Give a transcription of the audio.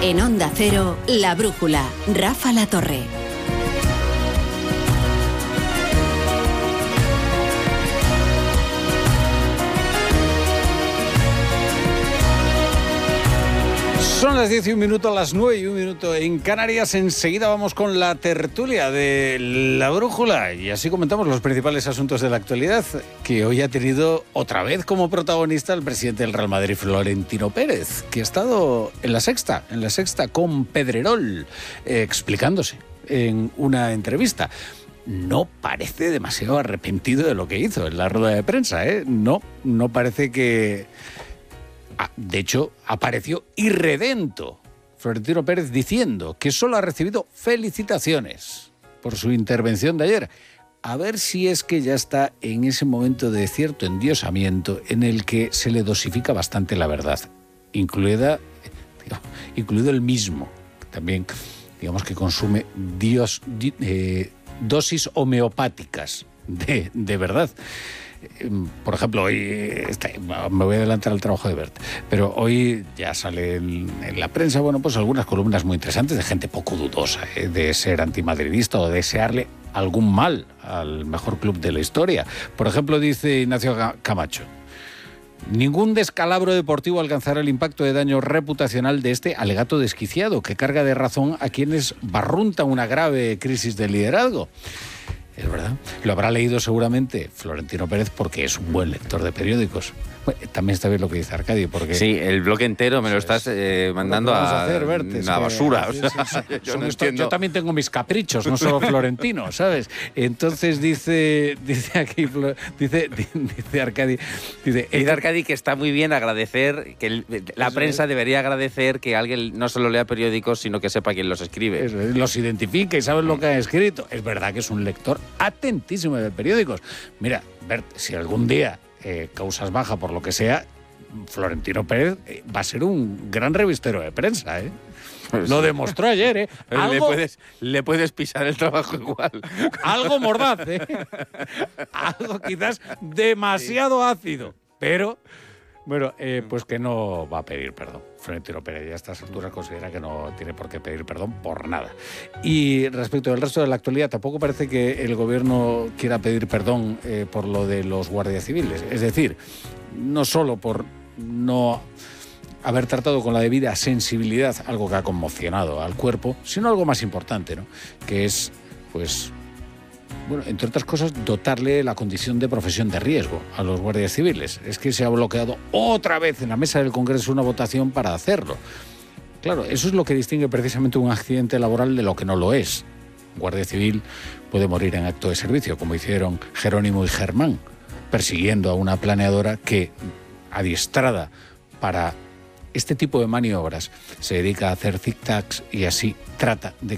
En Onda Cero, La Brújula, Rafa La Torre. Son las 10 y un minuto, las 9 y un minuto en Canarias. Enseguida vamos con la tertulia de La Brújula y así comentamos los principales asuntos de la actualidad, que hoy ha tenido otra vez como protagonista el presidente del Real Madrid, Florentino Pérez, que ha estado en la Sexta con Pedrerol, explicándose en una entrevista. No parece demasiado arrepentido de lo que hizo en la rueda de prensa, ¿eh? No parece que... De hecho, apareció irredento Florentino Pérez diciendo que solo ha recibido felicitaciones por su intervención de ayer. A ver si es que ya está en ese momento de cierto endiosamiento en el que se le dosifica bastante la verdad, incluido el mismo, que también digamos que consume dosis homeopáticas de verdad. Por ejemplo, hoy me voy a adelantar al trabajo de Bert, pero hoy ya sale en la prensa, pues algunas columnas muy interesantes de gente poco dudosa, de ser antimadridista o desearle algún mal al mejor club de la historia. Por ejemplo, dice Ignacio Camacho: ningún descalabro deportivo alcanzará el impacto de daño reputacional de este alegato desquiciado que carga de razón a quienes barruntan una grave crisis de liderazgo. Es verdad. Lo habrá leído seguramente Florentino Pérez porque es un buen lector de periódicos. También está bien lo que dice Arcadio, porque... Sí, el bloque entero me lo estás mandando a la basura. Yo también tengo mis caprichos, no solo Florentino, ¿sabes? Entonces dice Arcadio... Dice Arcadio que está muy bien agradecer, que la prensa debería agradecer que alguien no solo lea periódicos, sino que sepa quién los escribe. Los identifique y sabe lo que han escrito. Es verdad que es un lector atentísimo de periódicos. Mira, Bert, si algún día... causas baja por lo que sea, Florentino Pérez va a ser un gran revistero de prensa, ¿eh? Pues lo demostró ayer, ¿eh? Le puedes pisar el trabajo igual. Algo mordaz, ¿eh? Algo quizás demasiado ácido, pero bueno, pues que no va a pedir perdón. Florentino Pérez ya a estas alturas considera que no tiene por qué pedir perdón por nada. Y respecto del resto de la actualidad, tampoco parece que el gobierno quiera pedir perdón por lo de los guardias civiles. Es decir, no solo por no haber tratado con la debida sensibilidad algo que ha conmocionado al cuerpo, sino algo más importante, ¿no? Que es, entre otras cosas, dotarle la condición de profesión de riesgo a los guardias civiles. Es que se ha bloqueado otra vez en la mesa del Congreso una votación para hacerlo. Claro, eso es lo que distingue precisamente un accidente laboral de lo que no lo es. Un guardia civil puede morir en acto de servicio, como hicieron Jerónimo y Germán, persiguiendo a una planeadora que, adiestrada para este tipo de maniobras, se dedica a hacer zigzags y así trata de